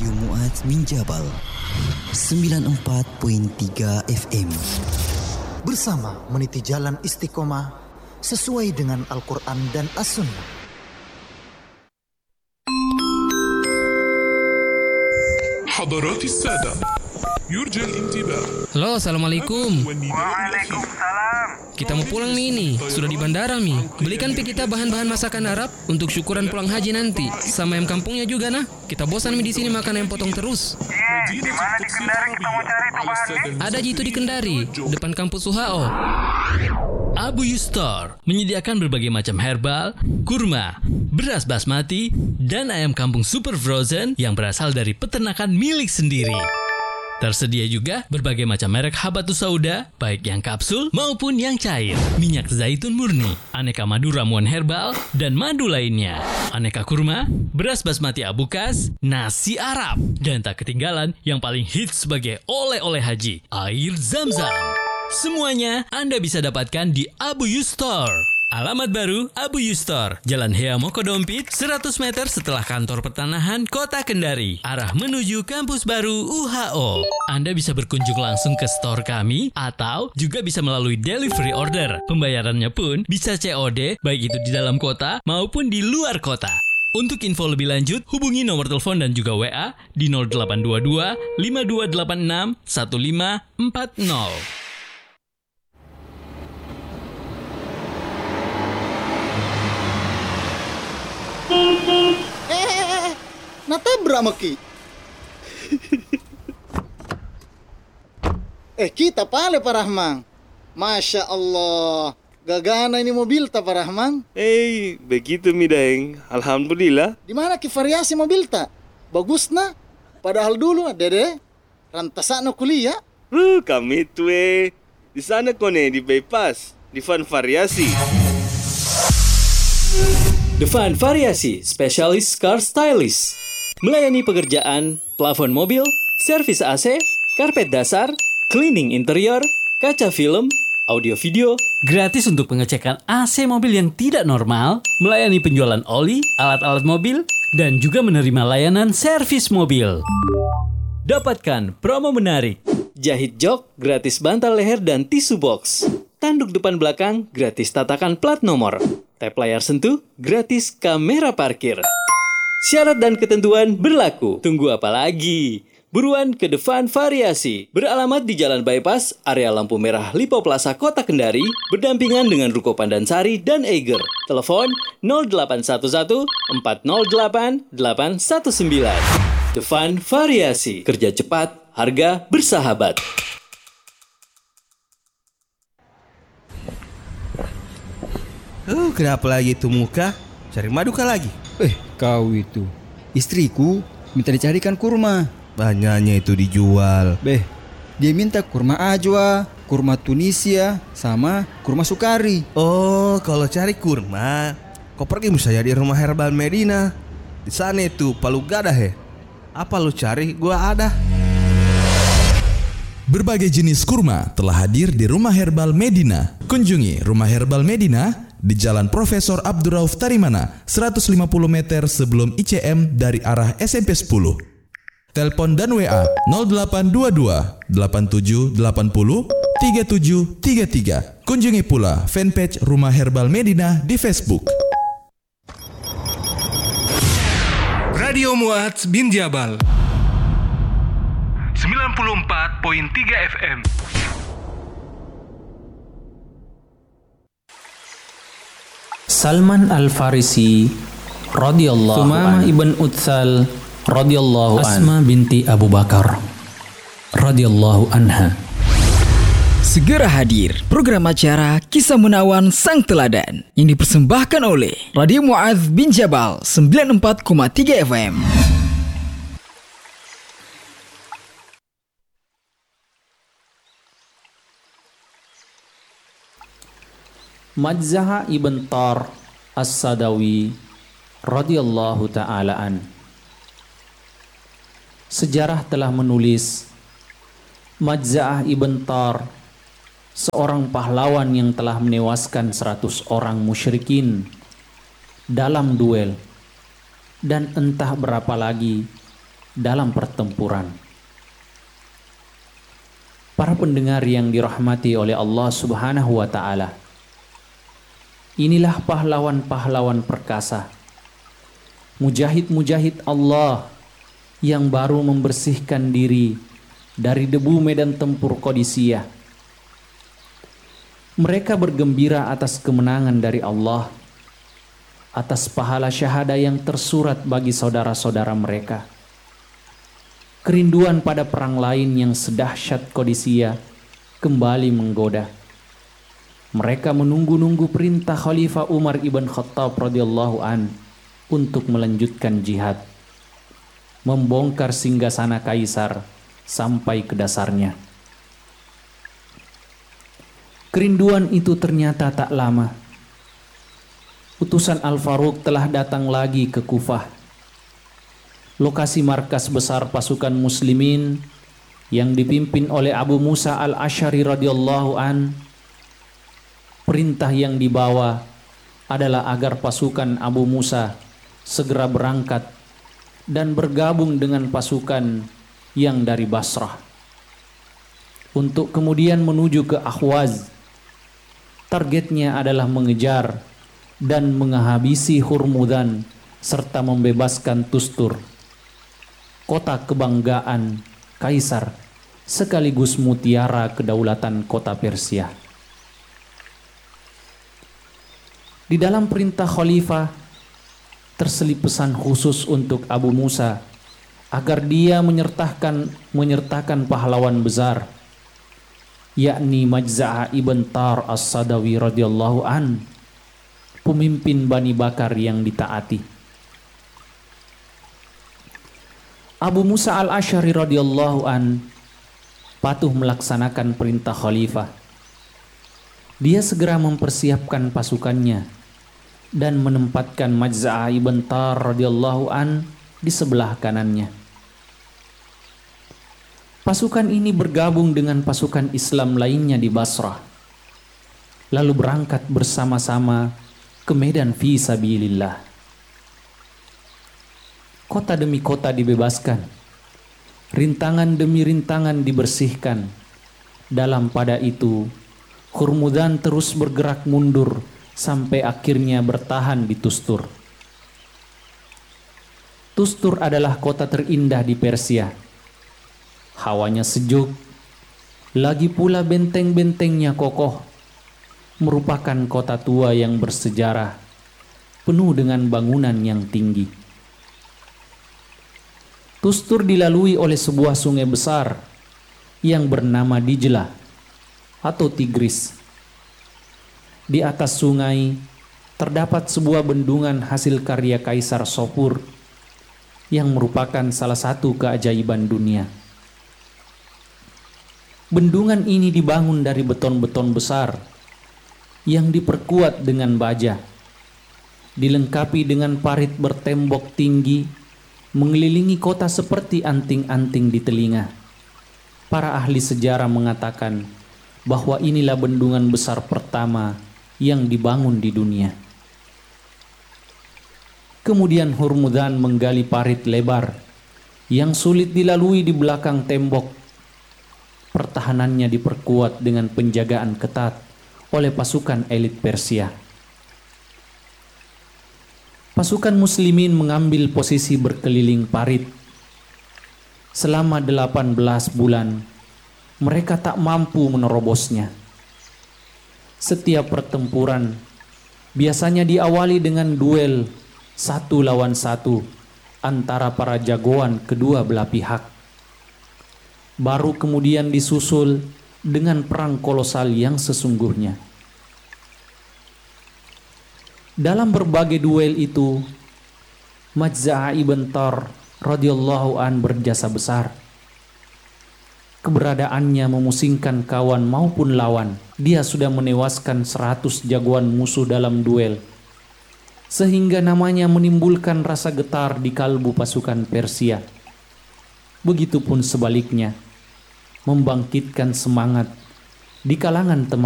Radio Mu'adz bin Jabal 94.3 FM. Bersama meniti jalan istiqomah sesuai dengan Al-Quran dan As-Sunnah. حضرات السادة يرجى الانتباه. Halo, assalamualaikum. Waalaikumsalam. Kita mau pulang nih ini. Sudah di bandara Mi. Belikan pi kita bahan-bahan masakan Arab untuk syukuran pulang haji nanti. Sama ayam kampungnya juga nah. Kita bosan Mi di sini makan ayam potong terus. Di mana di Kendari kita mau cari tuh bahannya? Ada Ji itu di Kendari, depan kampus UHO. Abu Yustor menyediakan berbagai macam herbal, kurma, beras basmati, dan ayam kampung super frozen yang berasal dari peternakan milik sendiri. Tersedia juga berbagai macam merek habatus sauda, baik yang kapsul maupun yang cair, minyak zaitun murni, aneka madu ramuan herbal, dan madu lainnya, aneka kurma, beras basmati abukas, nasi Arab, dan tak ketinggalan yang paling hits sebagai oleh-oleh haji, air Zam-Zam. Semuanya Anda bisa dapatkan di Abu Yustor. Alamat baru Abu Yustor, Jalan Hea Mokodompit, 100 meter setelah kantor pertanahan Kota Kendari, arah menuju kampus baru UHO. Anda bisa berkunjung langsung ke store kami atau juga bisa melalui delivery order. Pembayarannya pun bisa COD, baik itu di dalam kota maupun di luar kota. Untuk info lebih lanjut, hubungi nomor telepon dan juga WA di 0822 5286 1540. Natabrak maki. Kita pale Pak Rahman. Masya Allah, gagana ini mobil tak Pak Rahman. Begitu mi Daeng. Alhamdulillah. Di mana ki variasi mobil tak? Bagus na. Padahal dulu Dede rantasana kuliah. Kami tuh di sana kone di bypass, di Van Variasi. The Van Variasi, spesialis car stylist. Melayani pekerjaan, plafon mobil, servis AC, karpet dasar, cleaning interior, kaca film, audio video, gratis untuk pengecekan AC mobil yang tidak normal, melayani penjualan oli, alat-alat mobil, dan juga menerima layanan servis mobil. Dapatkan promo menarik. Jahit jok, gratis bantal leher dan tisu box. Tanduk depan belakang, gratis tatakan plat nomor. Tap layar sentuh, gratis kamera parkir. Syarat dan ketentuan berlaku. Tunggu apa lagi? Buruan ke The Van Variasi. Beralamat di Jalan Bypass, area lampu merah Lipo Plaza Kota Kendari, berdampingan dengan Ruko Pandansari dan Eiger. Telepon 0811 408 819. The Van Variasi. Kerja cepat, harga bersahabat. Kenapa lagi itu muka? Cari madu kah lagi? Kau itu istriku minta dicarikan kurma. Banyaknya itu dijual. Dia minta kurma ajwa, kurma Tunisia, sama kurma sukari. Oh, kalau cari kurma, kau pergi misalnya di Rumah Herbal Medina. Di sana itu palu gadah ya. Apa lu cari? Gua ada. Berbagai jenis kurma telah hadir di Rumah Herbal Medina. Kunjungi Rumah Herbal Medina di Jalan Profesor Abdurrauf Tarimana, 150 meter sebelum ICM dari arah SMP 10. Telepon dan WA 0822 8780 3733. Kunjungi pula fanpage Rumah Herbal Medina di Facebook. Radio Mu'adz bin Jabal 94.3 FM. Salman Al-Farisi radhiyallahu Sumamah ibn Utsal radhiyallahu Asma binti Abu Bakar radhiyallahu anha. Segera hadir program acara Kisah Menawan Sang Teladan yang dipersembahkan oleh Radio Mu'adz bin Jabal 94,3 FM. Majzah ibn Tar As-Sadawi radhiyallahu ta'ala an. Sejarah telah menulis Majzah ibn Tar, seorang pahlawan yang telah menewaskan 100 orang musyrikin dalam duel, dan entah berapa lagi dalam pertempuran. Para pendengar yang dirahmati oleh Allah Subhanahu wa Ta'ala, inilah pahlawan-pahlawan perkasa, mujahid-mujahid Allah yang baru membersihkan diri dari debu medan tempur Qadisiyah. Mereka bergembira atas kemenangan dari Allah, atas pahala syahada yang tersurat bagi saudara-saudara mereka. Kerinduan pada perang lain yang sedahsyat Qadisiyah kembali menggoda. Mereka menunggu-nunggu perintah Khalifah Umar ibn Khattab radhiyallahu an untuk melanjutkan jihad, membongkar singgasana kaisar sampai ke dasarnya. Kerinduan itu ternyata tak lama. Utusan Al-Faruq telah datang lagi ke Kufah, lokasi markas besar pasukan muslimin yang dipimpin oleh Abu Musa al-Asy'ari radhiyallahu an. Perintah yang dibawa adalah agar pasukan Abu Musa segera berangkat dan bergabung dengan pasukan yang dari Basrah untuk kemudian menuju ke Ahwaz. Targetnya adalah mengejar dan menghabisi Hurmudan serta membebaskan Tustur, kota kebanggaan kaisar sekaligus mutiara kedaulatan kota Persia. Di dalam perintah khalifah terselip pesan khusus untuk Abu Musa agar dia menyertakan pahlawan besar, yakni Majza'ah ibn Tar as-Sadawi radhiyallahu an, pemimpin Bani Bakar yang ditaati. Abu Musa al-Asy'ari radhiyallahu an patuh melaksanakan perintah khalifah. Dia segera mempersiapkan pasukannya dan menempatkan Majza'ah ibn Tar radhiyallahu an di sebelah kanannya. Pasukan ini bergabung dengan pasukan Islam lainnya di Basrah, lalu berangkat bersama-sama ke medan fi sabilillah. Kota demi kota dibebaskan, rintangan demi rintangan dibersihkan. Dalam pada itu, Hurmudan terus bergerak mundur sampai akhirnya bertahan di Tustur. Tustur adalah kota terindah di Persia. Hawanya sejuk, lagi pula benteng-bentengnya kokoh. Merupakan kota tua yang bersejarah, penuh dengan bangunan yang tinggi. Tustur dilalui oleh sebuah sungai besar yang bernama Dijlah atau Tigris. Di atas sungai terdapat sebuah bendungan hasil karya Kaisar Sopur yang merupakan salah satu keajaiban dunia. Bendungan ini dibangun dari beton-beton besar yang diperkuat dengan baja, dilengkapi dengan parit bertembok tinggi, mengelilingi kota seperti anting-anting di telinga. Para ahli sejarah mengatakan bahwa inilah bendungan besar pertama yang dibangun di dunia. Kemudian Hurmudan menggali parit lebar yang sulit dilalui di belakang tembok. Pertahanannya diperkuat dengan penjagaan ketat oleh pasukan elit Persia. Pasukan muslimin mengambil posisi berkeliling parit. Selama 18 bulan, mereka tak mampu menerobosnya. Setiap pertempuran biasanya diawali dengan duel 1 lawan 1 antara para jagoan kedua belah pihak. Baru kemudian disusul dengan perang kolosal yang sesungguhnya. Dalam berbagai duel itu, Majza'ah ibn Tar radhiyallahu an berjasa besar. Keberadaannya memusingkan kawan maupun lawan. Dia sudah menewaskan 100 jagoan musuh dalam duel, sehingga namanya menimbulkan rasa getar di kalbu pasukan Persia. Begitupun sebaliknya, membangkitkan semangat di kalangan teman